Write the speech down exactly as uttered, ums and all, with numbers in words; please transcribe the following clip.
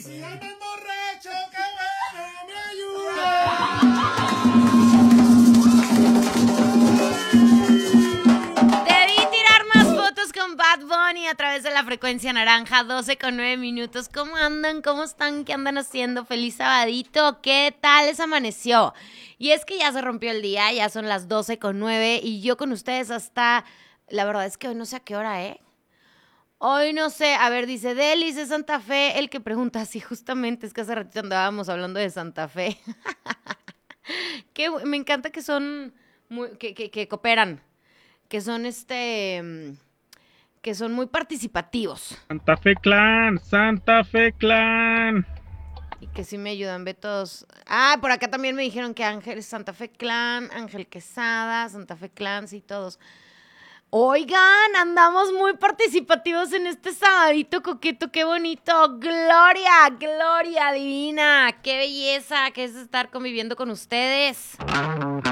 si andas borracho, qué bueno, me ayuda. Debí tirar más fotos con Bad Bunny a través de la frecuencia naranja, doce con nueve minutos. ¿Cómo andan? ¿Cómo están? ¿Qué andan haciendo? Feliz sabadito. ¿Qué tal les amaneció? Y es que ya se rompió el día, ya son las doce con nueve y yo con ustedes hasta... La verdad es que hoy no sé a qué hora, ¿eh? Hoy no sé, a ver, dice Delis de Santa Fe, el que pregunta, sí, justamente, es que hace ratito andábamos hablando de Santa Fe. que, me encanta que son, muy, que, que, que cooperan, que son este, que son muy participativos. Santa Fe Clan, Santa Fe Clan. Y que sí me ayudan, ve todos. Ah, por acá también me dijeron que Ángel, Santa Fe Clan, Ángel Quesada, Santa Fe Clan, sí, todos. Oigan, andamos muy participativos en este sabadito coqueto, qué bonito. Gloria, Gloria divina, qué belleza que es estar conviviendo con ustedes.